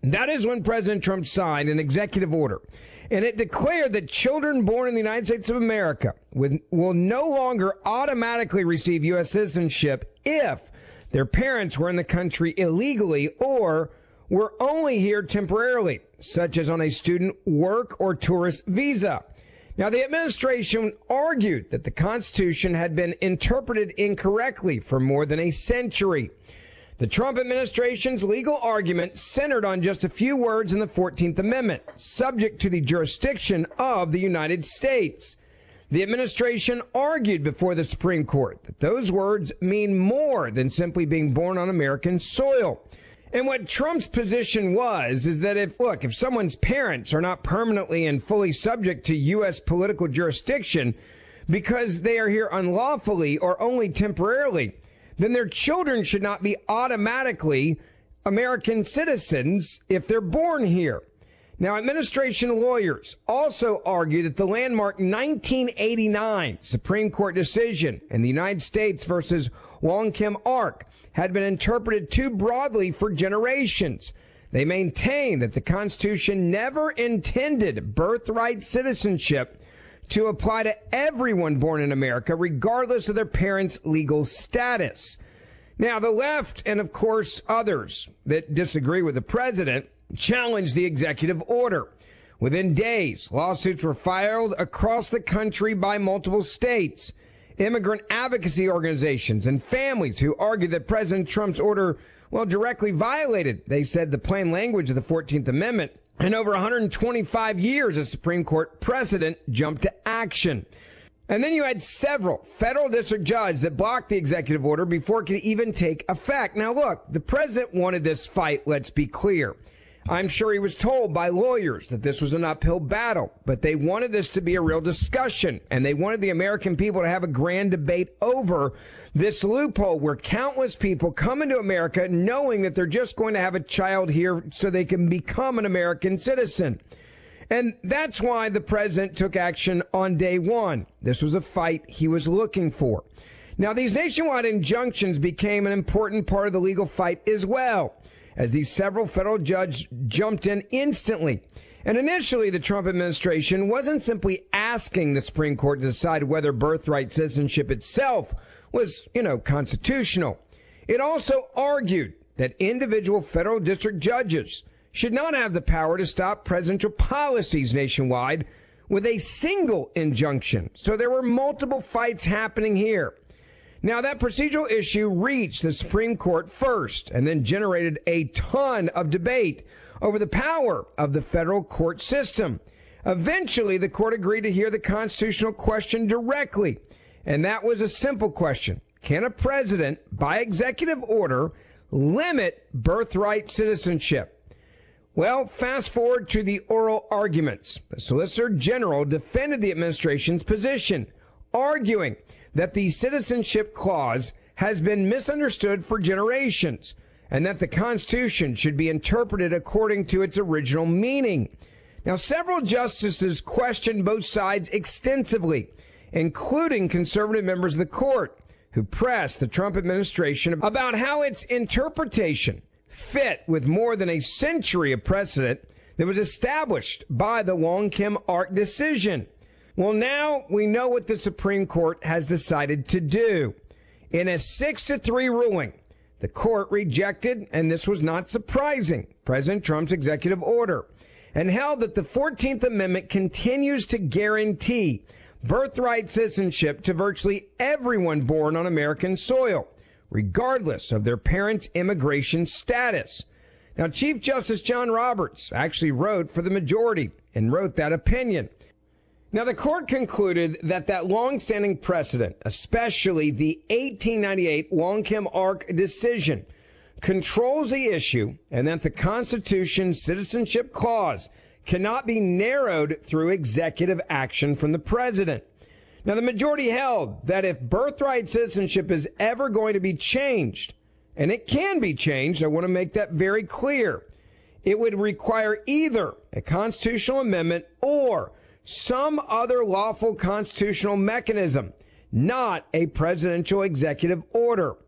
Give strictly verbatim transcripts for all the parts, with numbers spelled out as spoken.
That is when President Trump signed an executive order, and it declared that children born in the United States of America will no longer automatically receive U S citizenship if their parents were in the country illegally or were only here temporarily, such as on a student, work, or tourist visa. Now, the administration argued that the Constitution had been interpreted incorrectly for more than a century. The Trump administration's legal argument centered on just a few words in the fourteenth Amendment, subject to the jurisdiction of the United States. The administration argued before the Supreme Court that those words mean more than simply being born on American soil. And what Trump's position was is that if, look, if someone's parents are not permanently and fully subject to U S political jurisdiction because they are here unlawfully or only temporarily, then their children should not be automatically American citizens if they're born here. Now, administration lawyers also argue that the landmark nineteen eighty-nine Supreme Court decision in the United States versus Wong Kim Ark had been interpreted too broadly for generations. They maintain that the Constitution never intended birthright citizenship to apply to everyone born in America, regardless of their parents' legal status. Now, the left, and of course others that disagree with the president, challenged the executive order. Within days, lawsuits were filed across the country by multiple states. Immigrant advocacy organizations and families who argued that President Trump's order, well, directly violated, they said, the plain language of the fourteenth Amendment. And over one hundred twenty-five years of Supreme Court precedent jumped to action. And then you had several federal district judges that blocked the executive order before it could even take effect. Now, look, the president wanted this fight, let's be clear. I'm sure he was told by lawyers that this was an uphill battle, but they wanted this to be a real discussion, and they wanted the American people to have a grand debate over this loophole where countless people come into America knowing that they're just going to have a child here so they can become an American citizen. And that's why the president took action on day one. This was a fight he was looking for. Now, these nationwide injunctions became an important part of the legal fight as well, as these several federal judges jumped in instantly. And initially, the Trump administration wasn't simply asking the Supreme Court to decide whether birthright citizenship itself was, you know, constitutional. It also argued that individual federal district judges should not have the power to stop presidential policies nationwide with a single injunction. So there were multiple fights happening here. Now, that procedural issue reached the Supreme Court first and then generated a ton of debate over the power of the federal court system. Eventually, the court agreed to hear the constitutional question directly, and that was a simple question. Can a president, by executive order, limit birthright citizenship? Well, fast forward to the oral arguments. The Solicitor General defended the administration's position, arguing that the citizenship clause has been misunderstood for generations and that the Constitution should be interpreted according to its original meaning. Now, several justices questioned both sides extensively, including conservative members of the court, who pressed the Trump administration about how its interpretation fit with more than a century of precedent that was established by the Wong Kim Ark decision. Well, now we know what the Supreme Court has decided to do. In a six to three ruling, the court rejected, and this was not surprising, President Trump's executive order, and held that the fourteenth Amendment continues to guarantee birthright citizenship to virtually everyone born on American soil, regardless of their parents' immigration status. Now, Chief Justice John Roberts actually wrote for the majority and wrote that opinion. Now, the court concluded that that long-standing precedent, especially the eighteen ninety-eight Wong Kim Ark decision, controls the issue and that the Constitution's citizenship clause cannot be narrowed through executive action from the president. Now, the majority held that if birthright citizenship is ever going to be changed, and it can be changed, I want to make that very clear, it would require either a constitutional amendment or some other lawful constitutional mechanism, not a presidential executive order.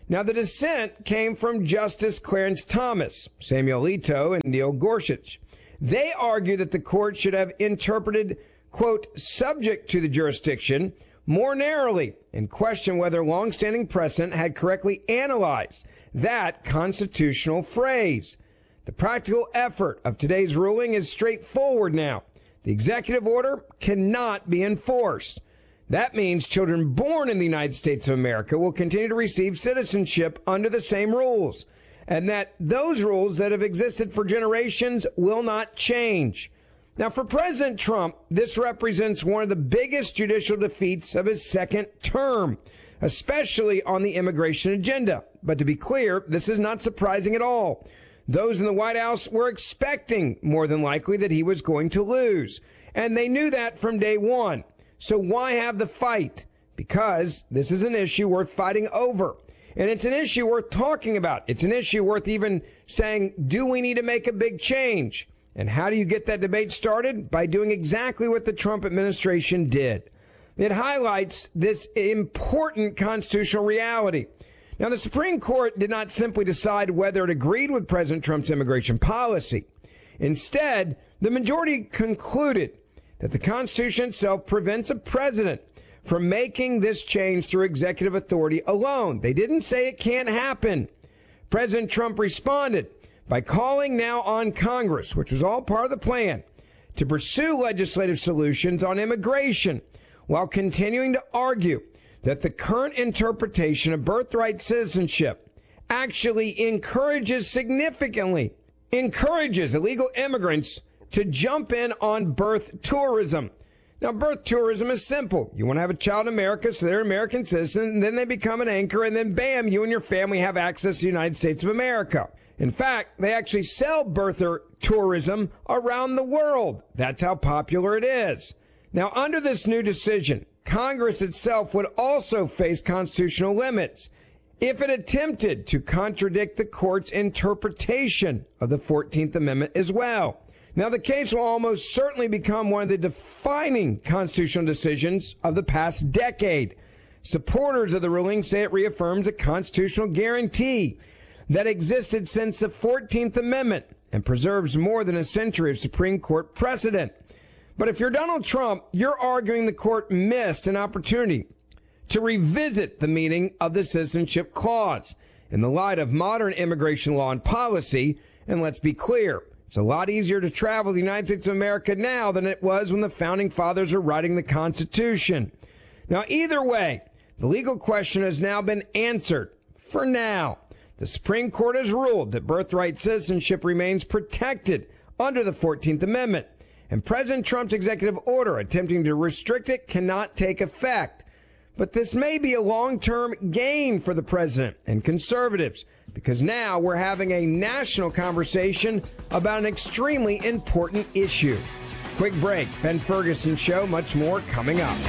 Now, the dissent came from Justice Clarence Thomas, Samuel Alito, and Neil Gorsuch. They argue that the court should have interpreted, quote, subject to the jurisdiction more narrowly and question whether longstanding precedent had correctly analyzed that constitutional phrase. The practical effort of today's ruling is straightforward now. The executive order cannot be enforced. That means children born in the United States of America will continue to receive citizenship under the same rules, and that those rules that have existed for generations will not change. Now, for President Trump, this represents one of the biggest judicial defeats of his second term, especially on the immigration agenda. But to be clear, this is not surprising at all. Those in the White House were expecting, more than likely, that he was going to lose. And they knew that from day one. So why have the fight? Because this is an issue worth fighting over. And it's an issue worth talking about. It's an issue worth even saying, do we need to make a big change? And how do you get that debate started? By doing exactly what the Trump administration did. It highlights this important constitutional reality. Now, the Supreme Court did not simply decide whether it agreed with President Trump's immigration policy. Instead, the majority concluded that the Constitution itself prevents a president from making this change through executive authority alone. They didn't say it can't happen. President Trump responded by calling now on Congress, which was all part of the plan, to pursue legislative solutions on immigration, while continuing to argue that the current interpretation of birthright citizenship actually encourages significantly, encourages illegal immigrants to jump in on birth tourism. Now, birth tourism is simple. You want to have a child in America, so they're an American citizen, and then they become an anchor, and then bam, you and your family have access to the United States of America. In fact, they actually sell birther tourism around the world. That's how popular it is. Now, under this new decision, Congress itself would also face constitutional limits if it attempted to contradict the court's interpretation of the fourteenth Amendment as well. Now, the case will almost certainly become one of the defining constitutional decisions of the past decade. Supporters of the ruling say it reaffirms a constitutional guarantee that existed since the fourteenth Amendment and preserves more than a century of Supreme Court precedent. But if you're Donald Trump, you're arguing the court missed an opportunity to revisit the meaning of the Citizenship Clause in the light of modern immigration law and policy. And let's be clear, it's a lot easier to travel the United States of America now than it was when the founding fathers were writing the Constitution. Now, either way, the legal question has now been answered for now. The Supreme Court has ruled that birthright citizenship remains protected under the fourteenth Amendment, and President Trump's executive order attempting to restrict it cannot take effect. But this may be a long-term gain for the president and conservatives, because now we're having a national conversation about an extremely important issue. Quick break. Ben Ferguson Show. Much more coming up.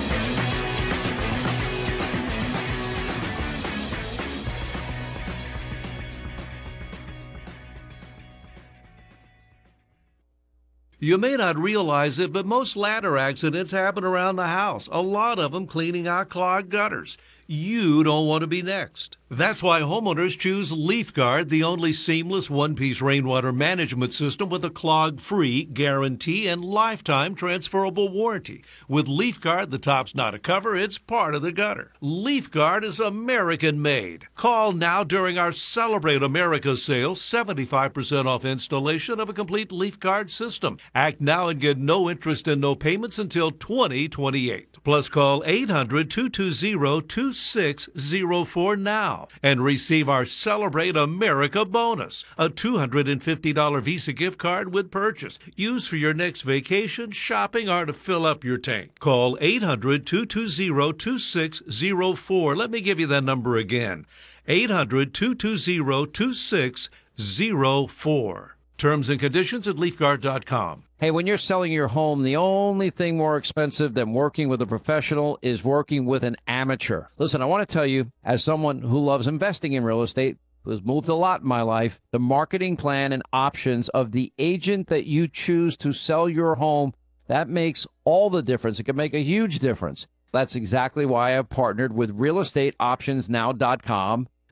You may not realize it, but most ladder accidents happen around the house, a lot of them cleaning out clogged gutters. You don't want to be next. That's why homeowners choose LeafGuard, the only seamless one-piece rainwater management system with a clog-free guarantee and lifetime transferable warranty. With LeafGuard, the top's not a cover, it's part of the gutter. LeafGuard is American-made. Call now during our Celebrate America sale, seventy-five percent off installation of a complete LeafGuard system. Act now and get no interest and no payments until twenty twenty-eight. Plus, call eight hundred, two two zero, two six zero four now and receive our Celebrate America bonus, a two hundred fifty dollars Visa gift card with purchase. Used for your next vacation, shopping, or to fill up your tank. Call eight hundred, two two zero, two six zero four. Let me give you that number again. eight hundred, two two zero, two six zero four. Terms and conditions at leaf guard dot com. Hey, when you're selling your home, the only thing more expensive than working with a professional is working with an amateur. Listen, I want to tell you, as someone who loves investing in real estate, who has moved a lot in my life, the marketing plan and options of the agent that you choose to sell your home, that makes all the difference. It can make a huge difference. That's exactly why I've partnered with real estate options now dot com.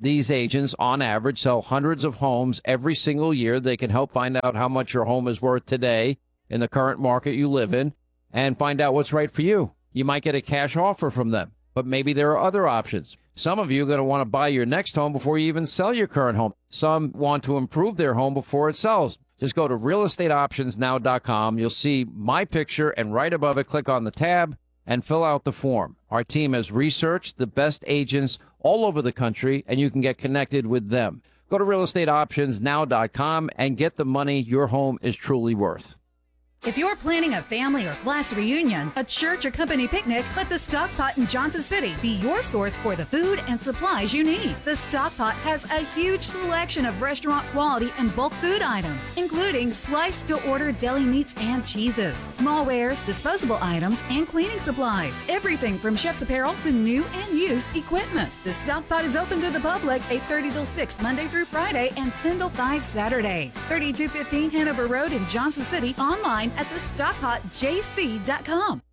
These agents, on average, sell hundreds of homes every single year. They can help find out how much your home is worth today in the current market you live in and find out what's right for you. You might get a cash offer from them, but maybe there are other options. Some of you are going to want to buy your next home before you even sell your current home. Some want to improve their home before it sells. Just go to real estate options now dot com. You'll see my picture, and right above it, click on the tab and fill out the form. Our team has researched the best agents all over the country, and you can get connected with them. Go to real estate options now dot com and get the money your home is truly worth. If you're planning a family or class reunion, a church or company picnic, let the Stock Pot in Johnson City be your source for the food and supplies you need. The Stock Pot has a huge selection of restaurant quality and bulk food items, including sliced to order deli meats and cheeses, small wares, disposable items, and cleaning supplies. Everything from chef's apparel to new and used equipment. The Stock Pot is open to the public eight thirty till six Monday through Friday and ten till five Saturdays. thirty-two fifteen Hanover Road in Johnson City, online at the stock pot j c dot com.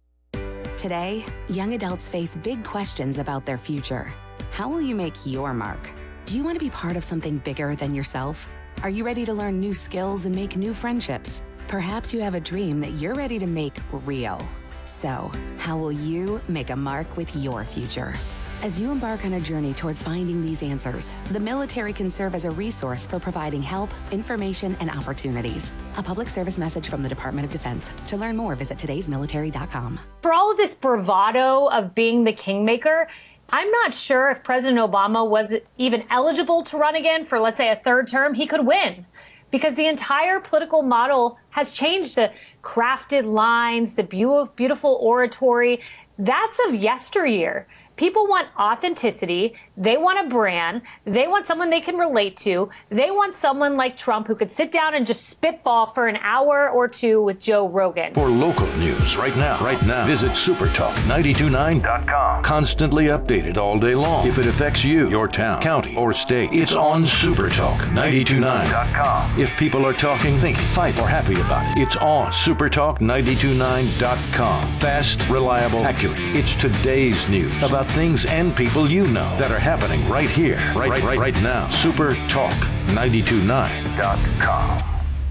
Today, young adults face big questions about their future. How will you make your mark? Do you want to be part of something bigger than yourself? Are you ready to learn new skills and make new friendships? Perhaps you have a dream that you're ready to make real. So, how will you make a mark with your future? As you embark on a journey toward finding these answers, the military can serve as a resource for providing help, information, and opportunities. A public service message from the Department of Defense. To learn more, visit todays military dot com. For all of this bravado of being the kingmaker, I'm not sure if President Obama was even eligible to run again for, let's say, a third term. He could win, because the entire political model has changed. The crafted lines, the beautiful oratory, that's of yesteryear. People want authenticity. They want a brand. They want someone they can relate to. They want someone like Trump who could sit down and just spitball for an hour or two with Joe Rogan. For local news right now, right now, visit super talk nine two nine dot com. Constantly updated all day long. If it affects you, your town, county, or state, it's on Supertalk nine two nine dot com. If people are talking, thinking, fight, or happy about it, it's on Supertalk nine two nine dot com. Fast, reliable, accurate. It's today's news about things and people you know that are happening right here, right, right, right, right now. Supertalk nine two nine dot com.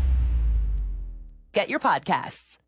Get your podcasts.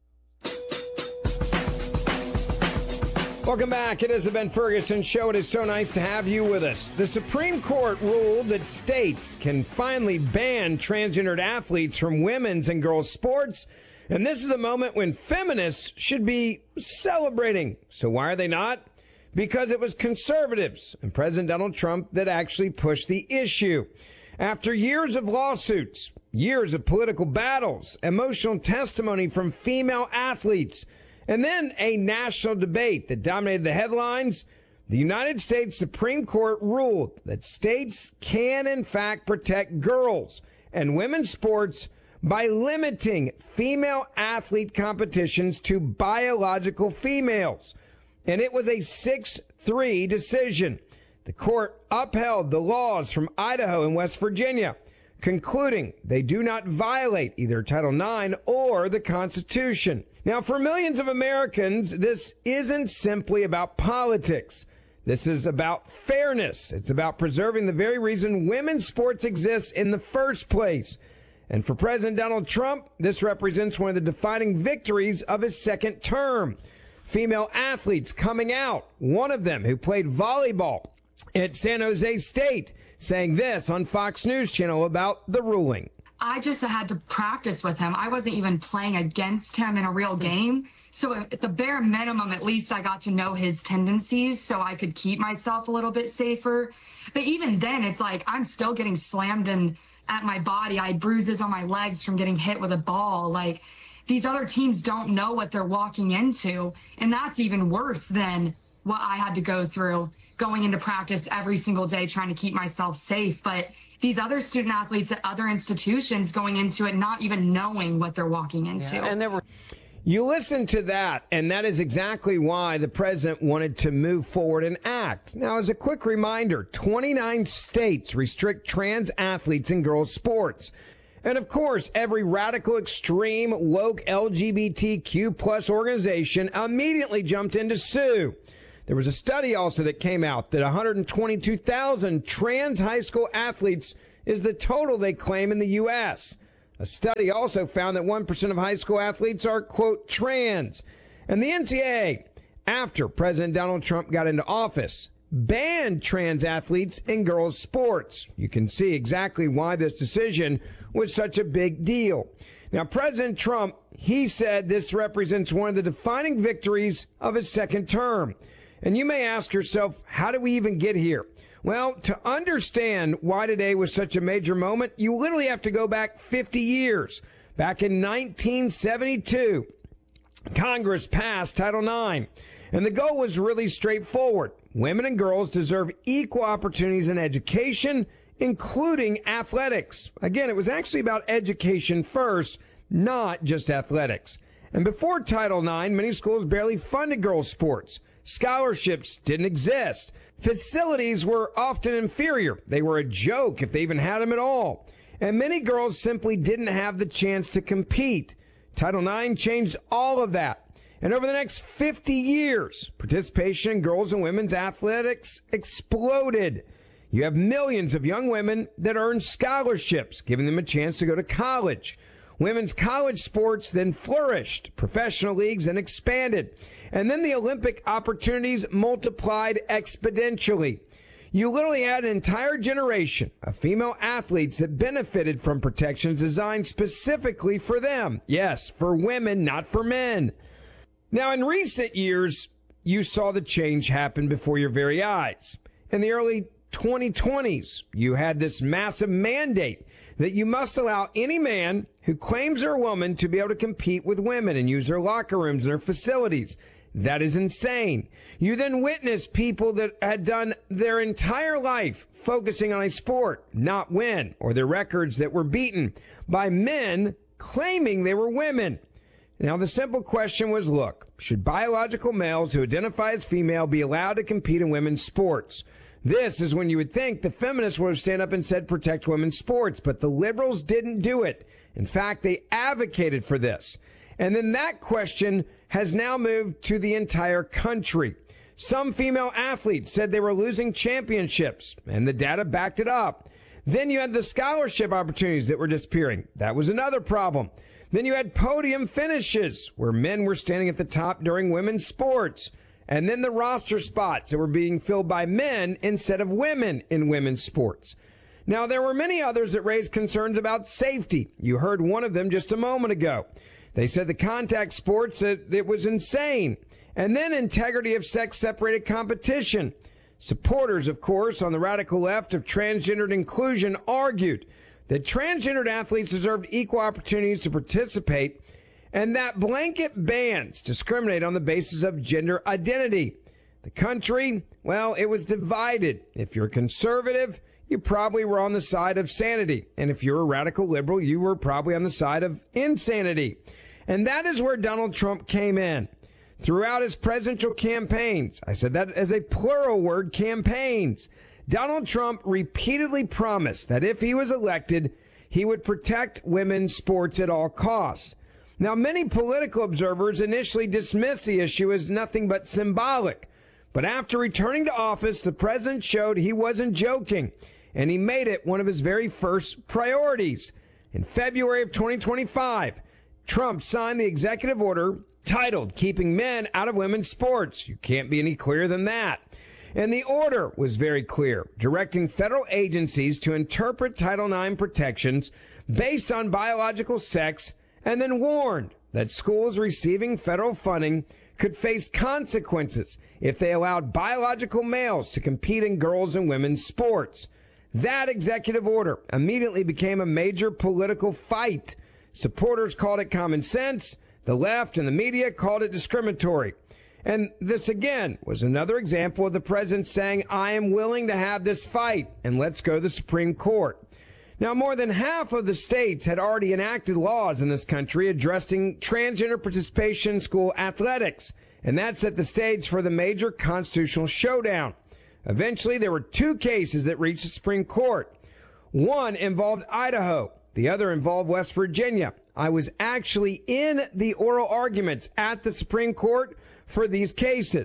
Welcome back. It is the Ben Ferguson Show. It is so nice to have you with us. The Supreme Court ruled that states can finally ban transgendered athletes from women's and girls' sports. And this is the moment when feminists should be celebrating. So why are they not? Because it was conservatives and President Donald Trump that actually pushed the issue. After years of lawsuits, years of political battles, emotional testimony from female athletes, and then a national debate that dominated the headlines, the United States Supreme Court ruled that states can, in fact, protect girls and women's sports by limiting female athlete competitions to biological females. And it was a six three decision. The court upheld the laws from Idaho and West Virginia, concluding they do not violate either Title nine or the Constitution. Now, for millions of Americans, this isn't simply about politics. This is about fairness. It's about preserving the very reason women's sports exists in the first place. And for President Donald Trump, this represents one of the defining victories of his second term. Female athletes coming out, one of them who played volleyball at San Jose State, saying this on Fox News Channel about the ruling. I just had to practice with him. I wasn't even playing against him in a real game. So at the bare minimum, at least I got to know his tendencies so I could keep myself a little bit safer. But even then, it's like I'm still getting slammed in at my body. I had bruises on my legs from getting hit with a ball. Like, these other teams don't know what they're walking into. And that's even worse than what I had to go through going into practice every single day trying to keep myself safe. But these other student athletes at other institutions going into it not even knowing what they're walking into. Yeah, and there were. You listen to that, and that is exactly why the president wanted to move forward and act. Now, as a quick reminder, twenty-nine states restrict trans athletes in girls' sports. And of course, every radical, extreme, woke L G B T Q plus organization immediately jumped in to sue. There was a study also that came out that one hundred twenty-two thousand trans high school athletes is the total they claim in the U S. A study also found that one percent of high school athletes are, quote, trans. And the N C double A, after President Donald Trump got into office, banned trans athletes in girls' sports. You can see exactly why this decision was such a big deal. Now, President Trump, he said this represents one of the defining victories of his second term. And you may ask yourself, how did we even get here? Well, to understand why today was such a major moment, you literally have to go back fifty years. Back in nineteen seventy-two, Congress passed Title nine, and the goal was really straightforward. Women and girls deserve equal opportunities in education, including athletics. Again, it was actually about education first, not just athletics. And before Title nine, many schools barely funded girls' sports. Scholarships didn't exist. Facilities were often inferior. They were a joke if they even had them at all. And many girls simply didn't have the chance to compete. Title nine changed all of that. And over the next fifty years, participation in girls and women's athletics exploded. You have millions of young women that earn scholarships, giving them a chance to go to college. Women's college sports then flourished. Professional leagues then expanded. And then the Olympic opportunities multiplied exponentially. You literally had an entire generation of female athletes that benefited from protections designed specifically for them. Yes, for women, not for men. Now, in recent years, you saw the change happen before your very eyes. In the early twenty twenties, you had this massive mandate that you must allow any man who claims they're a woman to be able to compete with women and use their locker rooms and their facilities. That is insane. You then witnessed people that had done their entire life focusing on a sport, not win, or their records that were beaten by men claiming they were women. Now, the simple question was, look, should biological males who identify as female be allowed to compete in women's sports? This is when you would think the feminists would have stand up and said protect women's sports, but the liberals didn't do it. In fact, they advocated for this. And then that question has now moved to the entire country. Some female athletes said they were losing championships, and the data backed it up. Then you had the scholarship opportunities that were disappearing. That was another problem. Then you had podium finishes where men were standing at the top during women's sports. And then the roster spots that were being filled by men instead of women in women's sports. Now, there were many others that raised concerns about safety. You heard one of them just a moment ago. They said the contact sports, it, it was insane. And then integrity of sex-separated competition. Supporters, of course, on the radical left of transgendered inclusion argued that transgendered athletes deserved equal opportunities to participate and that blanket bans discriminate on the basis of gender identity. The country, well, it was divided. If you're conservative, you probably were on the side of sanity. And if you're a radical liberal, you were probably on the side of insanity. And that is where Donald Trump came in. Throughout his presidential campaigns, I said that as a plural word, campaigns, Donald Trump repeatedly promised that if he was elected, he would protect women's sports at all costs. Now, many political observers initially dismissed the issue as nothing but symbolic. But after returning to office, the president showed he wasn't joking, and he made it one of his very first priorities. In February of twenty twenty-five, Trump signed the executive order titled Keeping Men Out of Women's Sports. You can't be any clearer than that. And the order was very clear, directing federal agencies to interpret Title nine protections based on biological sex, and then warned that schools receiving federal funding could face consequences if they allowed biological males to compete in girls' and women's sports. That executive order immediately became a major political fight. Supporters called it common sense. The left and the media called it discriminatory. And this, again, was another example of the president saying, I am willing to have this fight, and let's go to the Supreme Court. Now, more than half of the states had already enacted laws in this country addressing transgender participation in school athletics, and that set the stage for the major constitutional showdown. Eventually, there were two cases that reached the Supreme Court. One involved Idaho. The other involved West Virginia. I was actually in the oral arguments at the Supreme Court for these cases.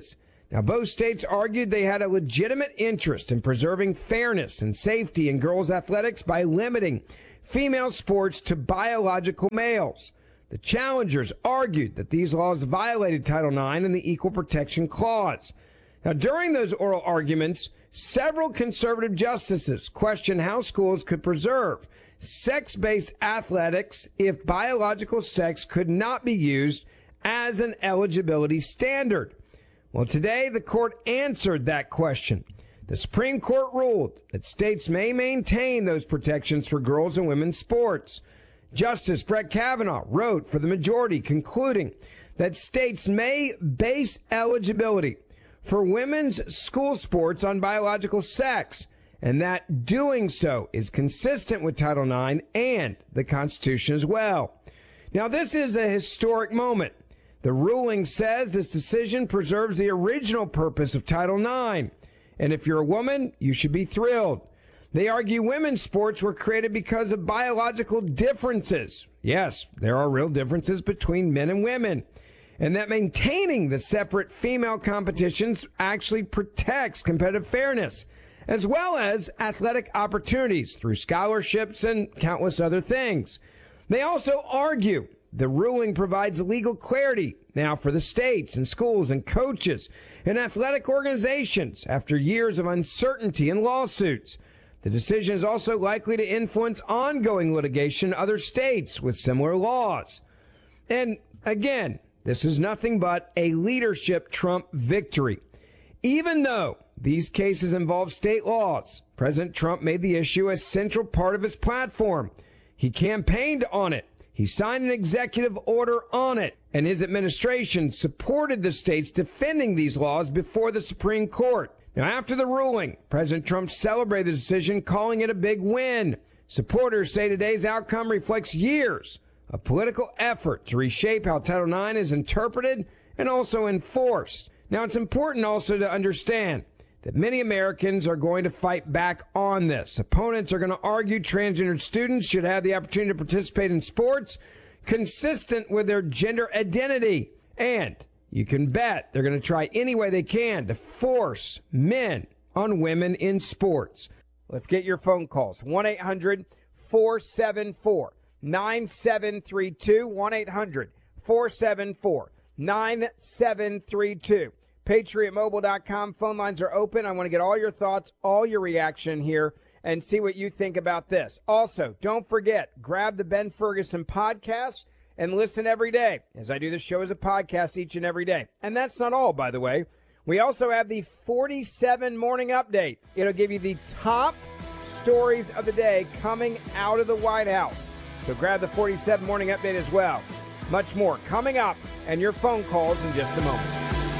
Now, both states argued they had a legitimate interest in preserving fairness and safety in girls' athletics by limiting female sports to biological males. The challengers argued that these laws violated Title nine and the Equal Protection Clause. Now, during those oral arguments, several conservative justices questioned how schools could preserve sex-based athletics if biological sex could not be used as an eligibility standard. Well, today the court answered that question. The Supreme Court ruled that states may maintain those protections for girls and women's sports. Justice Brett Kavanaugh wrote for the majority, concluding that states may base eligibility for women's school sports on biological sex, and that doing so is consistent with Title nine and the Constitution as well. Now, this is a historic moment. The ruling says this decision preserves the original purpose of Title nine. And if you're a woman, you should be thrilled. They argue women's sports were created because of biological differences. Yes, there are real differences between men and women. And that maintaining the separate female competitions actually protects competitive fairness, as well as athletic opportunities through scholarships and countless other things. They also argue the ruling provides legal clarity now for the states and schools and coaches and athletic organizations after years of uncertainty and lawsuits. The decision is also likely to influence ongoing litigation in other states with similar laws. And again, this is nothing but a leadership Trump victory. Even though these cases involve state laws, President Trump made the issue a central part of his platform. He campaigned on it. He signed an executive order on it, and his administration supported the states defending these laws before the Supreme Court. Now, after the ruling, President Trump celebrated the decision, calling it a big win. Supporters say today's outcome reflects years of political effort to reshape how Title nine is interpreted and also enforced. Now, it's important also to understand that many Americans are going to fight back on this. Opponents are going to argue transgender students should have the opportunity to participate in sports consistent with their gender identity. And you can bet they're going to try any way they can to force men on women in sports. Let's get your phone calls. one eight hundred four seven four nine seven three two. one eight hundred four seven four nine seven three two. Patriot Mobile dot com. Phone lines are open. I want to get all your thoughts, all your reaction here, and see what you think about this. Also, don't forget, grab the Ben Ferguson podcast and listen every day, as I do the show as a podcast each and every day. And that's not all, by the way. We also have the forty-seven Morning Update. It'll give you the top stories of the day coming out of the White House. So grab the forty-seven Morning Update as well. Much more coming up, and your phone calls in just a moment.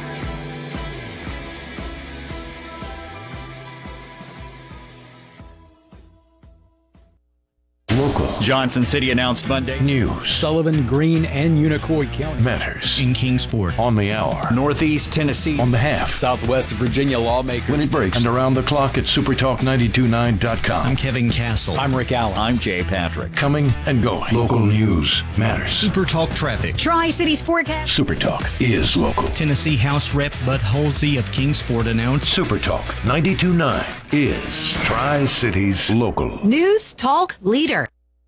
Local. Johnson City announced Monday. News. Sullivan, Greene, and Unicoi County. Matters. In Kingsport. On the hour. Northeast Tennessee. On the half. Southwest Virginia lawmakers. When it breaks. And around the clock at super talk nine two nine dot com. I'm Kevin Castle. I'm Rick Allen. I'm Jay Patrick. Coming and going. Local news matters. Super Talk Traffic. Tri-City Sportcast. Super Talk is local. Tennessee House Rep Bud Halsey of Kingsport announced. Super Talk nine two nine is Tri-Cities local. News Talk Leader.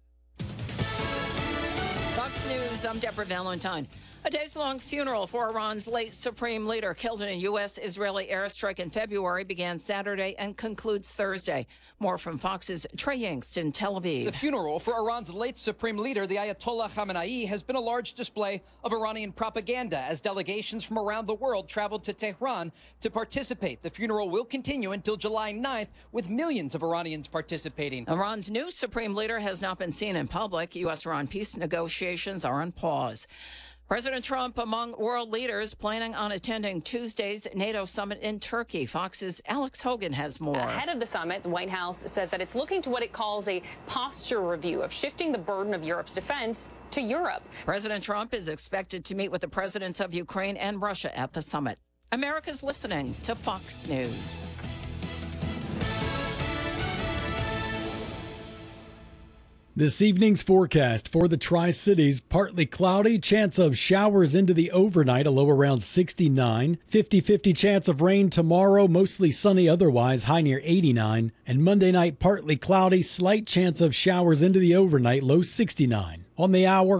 I'm Deborah Valentine. A days-long funeral for Iran's late supreme leader, killed in a U S-Israeli airstrike in February, began Saturday and concludes Thursday. More from Fox's Trey Yingst in Tel Aviv. The funeral for Iran's late supreme leader, the Ayatollah Khamenei, has been a large display of Iranian propaganda as delegations from around the world traveled to Tehran to participate. The funeral will continue until July ninth, with millions of Iranians participating. Iran's new supreme leader has not been seen in public. U S-Iran peace negotiations are on pause. President Trump among world leaders planning on attending Tuesday's NATO summit in Turkey. Fox's Alex Hogan has more. Ahead of the summit, the White House says that it's looking to what it calls a posture review of shifting the burden of Europe's defense to Europe. President Trump is expected to meet with the presidents of Ukraine and Russia at the summit. America's listening to Fox News. This evening's forecast for the Tri-Cities, partly cloudy, chance of showers into the overnight, a low around sixty-nine. fifty-fifty chance of rain tomorrow, mostly sunny otherwise, high near eighty-nine. And Monday night, partly cloudy, slight chance of showers into the overnight, low sixty-nine. On the hour,